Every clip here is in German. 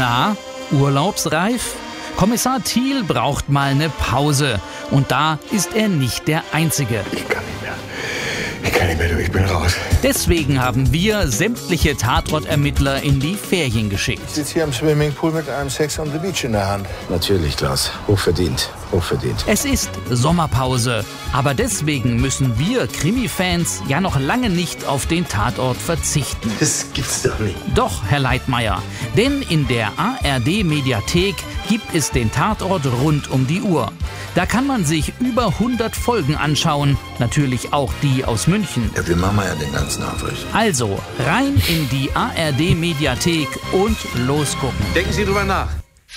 Na, urlaubsreif? Kommissar Thiel braucht mal eine Pause. Und da ist er nicht der Einzige. Ich kann nicht mehr, du, ich bin raus. Deswegen haben wir sämtliche Tatortermittler in die Ferien geschickt. Ich sitze hier am Swimmingpool mit einem Sex on the Beach in der Hand. Natürlich, Klaus. Hochverdient. Hochverdient. Es ist Sommerpause. Aber deswegen müssen wir Krimi-Fans ja noch lange nicht auf den Tatort verzichten. Das gibt's doch nicht. Doch, Herr Leitmayr, denn in der ARD-Mediathek gibt es den Tatort rund um die Uhr. Da kann man sich über 100 Folgen anschauen, natürlich auch die aus München. Ja, wir machen ja den ganzen Aufriss. Also rein in die ARD-Mediathek und losgucken. Denken Sie drüber nach.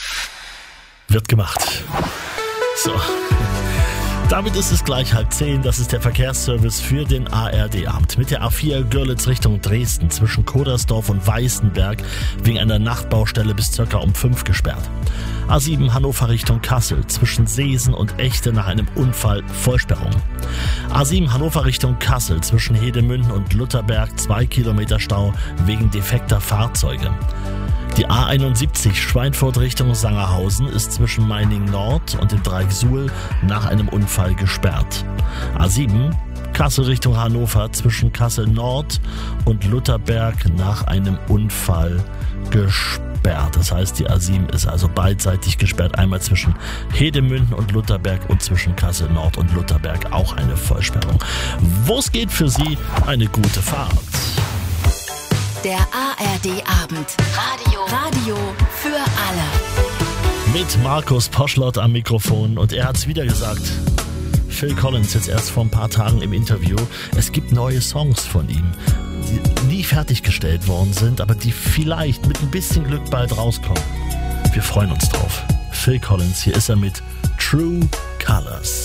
Wird gemacht. So. Damit ist es gleich 9:30. Das ist der Verkehrsservice für den ARD-Abend. Mit der A4 Görlitz Richtung Dresden zwischen Kodersdorf und Weißenberg wegen einer Nachtbaustelle bis ca. um 5 gesperrt. A7 Hannover Richtung Kassel zwischen Seesen und Echte nach einem Unfall Vollsperrung. A7 Hannover Richtung Kassel zwischen Hedemünden und Lutherberg 2 Kilometer Stau wegen defekter Fahrzeuge. Die A71 Schweinfurt Richtung Sangerhausen ist zwischen Meiningen Nord und dem Dreieck Suhl nach einem Unfall gesperrt. A7 Kassel Richtung Hannover zwischen Kassel Nord und Lutherberg nach einem Unfall gesperrt. Das heißt, die A7 ist also beidseitig gesperrt. Einmal zwischen Hedemünden und Lutherberg und zwischen Kassel Nord und Lutherberg auch eine Vollsperrung. Wo es geht für Sie, eine gute Fahrt. Der ARD-Abend. Radio für alle. Mit Markus Poschlott am Mikrofon und er hat's wieder gesagt. Phil Collins jetzt erst vor ein paar Tagen im Interview. Es gibt neue Songs von ihm, die nie fertiggestellt worden sind, aber die vielleicht mit ein bisschen Glück bald rauskommen. Wir freuen uns drauf. Phil Collins, hier ist er mit True Colors.